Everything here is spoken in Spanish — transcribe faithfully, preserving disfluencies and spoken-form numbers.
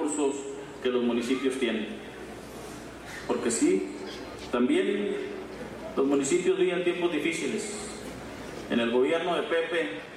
recursos que los municipios tienen. Porque sí, también los municipios viven tiempos difíciles. En el gobierno de Pepe